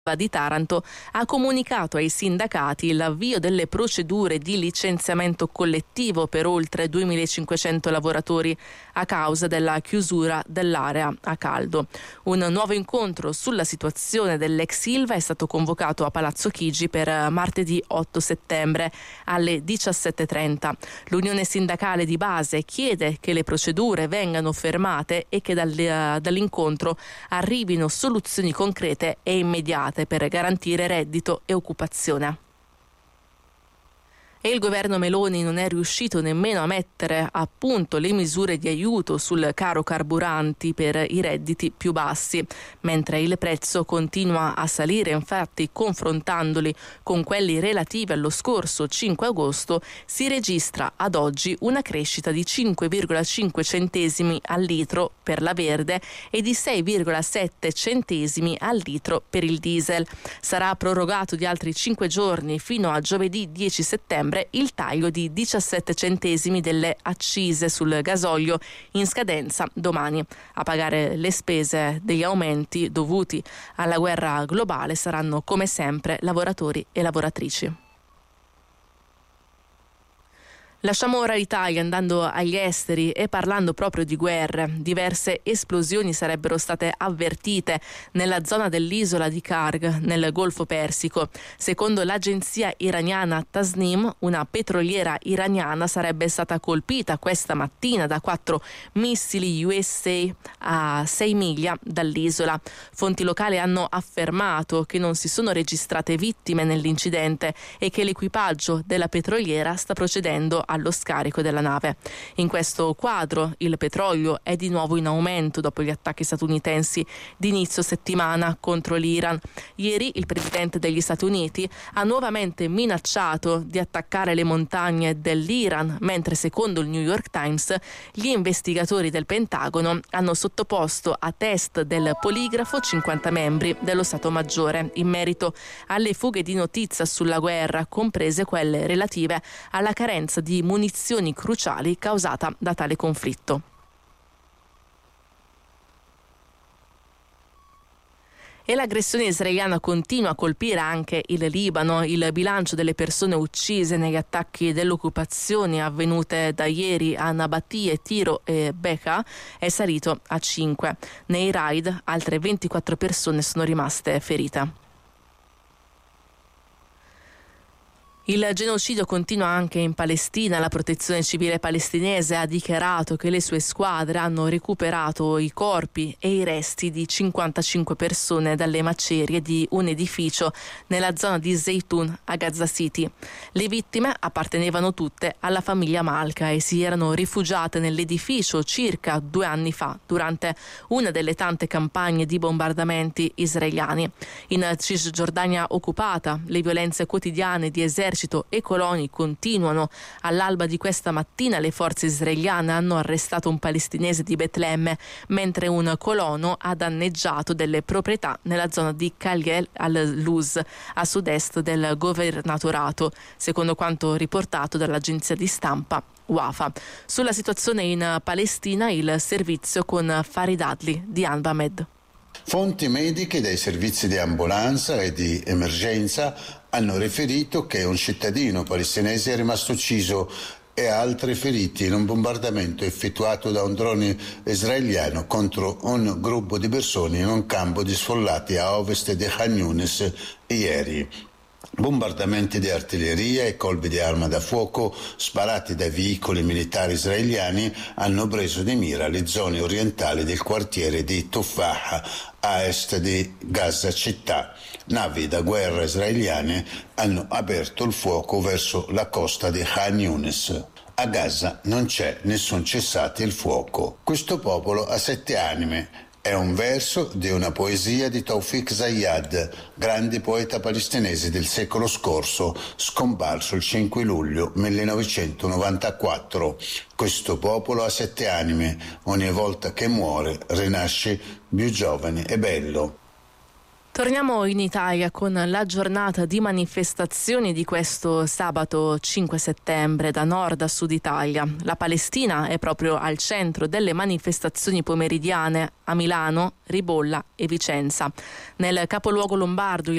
di Taranto ha comunicato ai sindacati l'avvio delle procedure di licenziamento collettivo per oltre 2.500 lavoratori a causa della chiusura dell'area a caldo. Un nuovo incontro sulla situazione dell'ex Ilva è stato convocato a Palazzo Chigi per martedì 8 settembre alle 17:30. L'Unione Sindacale di Base chiede che le procedure vengano fermate e che dall'incontro arrivino soluzioni concrete e immediate per garantire reddito e occupazione. E il governo Meloni non è riuscito nemmeno a mettere a punto le misure di aiuto sul caro carburanti per i redditi più bassi, mentre il prezzo continua a salire. Infatti, confrontandoli con quelli relativi allo scorso 5 agosto, si registra ad oggi una crescita di 5,5 centesimi al litro per la verde e di 6,7 centesimi al litro per il diesel. Sarà prorogato di altri 5 giorni fino a giovedì 10 settembre il taglio di 17 centesimi delle accise sul gasolio in scadenza domani. A pagare le spese degli aumenti dovuti alla guerra globale saranno come sempre lavoratori e lavoratrici. Lasciamo ora l'Italia andando agli esteri e parlando proprio di guerre. Diverse esplosioni sarebbero state avvertite nella zona dell'isola di Karg, nel Golfo Persico. Secondo l'agenzia iraniana Tasnim, una petroliera iraniana sarebbe stata colpita questa mattina da 4 missili USA a 6 miglia dall'isola. Fonti locali hanno affermato che non si sono registrate vittime nell'incidente e che l'equipaggio della petroliera sta procedendo allo scarico della nave. In questo quadro il petrolio è di nuovo in aumento dopo gli attacchi statunitensi di inizio settimana contro l'Iran. Ieri il presidente degli Stati Uniti ha nuovamente minacciato di attaccare le montagne dell'Iran, mentre secondo il New York Times gli investigatori del Pentagono hanno sottoposto a test del poligrafo 50 membri dello Stato Maggiore in merito alle fughe di notizia sulla guerra, comprese quelle relative alla carenza di munizioni cruciali causata da tale conflitto. E l'aggressione israeliana continua a colpire anche il Libano. Il bilancio delle persone uccise negli attacchi dell'occupazione avvenute da ieri a Nabatie, Tiro e Bekaa è salito a 5. Nei raid altre 24 persone sono rimaste ferite. Il genocidio continua anche in Palestina. La protezione civile palestinese ha dichiarato che le sue squadre hanno recuperato i corpi e i resti di 55 persone dalle macerie di un edificio nella zona di Zeytun a Gaza City. Le vittime appartenevano tutte alla famiglia Malka e si erano rifugiate nell'edificio circa 2 anni fa durante una delle tante campagne di bombardamenti israeliani. In Cisgiordania occupata, le violenze quotidiane di esercito e coloni continuano. All'alba di questa mattina le forze israeliane hanno arrestato un palestinese di Betlemme, mentre un colono ha danneggiato delle proprietà nella zona di Khalil al-Luz, a sud-est del governatorato, secondo quanto riportato dall'agenzia di stampa Wafa. Sulla situazione in Palestina il servizio con Farid Adli di Anbamed. Fonti mediche dei servizi di ambulanza e di emergenza hanno riferito che un cittadino palestinese è rimasto ucciso e altri feriti in un bombardamento effettuato da un drone israeliano contro un gruppo di persone in un campo di sfollati a ovest di Khan Younis ieri. Bombardamenti di artiglieria e colpi di arma da fuoco sparati dai veicoli militari israeliani hanno preso di mira le zone orientali del quartiere di Tufah a est di Gaza città. Navi da guerra israeliane hanno aperto il fuoco verso la costa di Khan Younis. A Gaza non c'è nessun cessate il fuoco. Questo popolo ha 7 anime. È un verso di una poesia di Tawfiq Zayyad, grande poeta palestinese del secolo scorso, scomparso il 5 luglio 1994. Questo popolo ha 7 anime, ogni volta che muore rinasce più giovane e bello. Torniamo in Italia con la giornata di manifestazioni di questo sabato 5 settembre da nord a sud Italia. La Palestina è proprio al centro delle manifestazioni pomeridiane a Milano, Ribolla e Vicenza. Nel capoluogo lombardo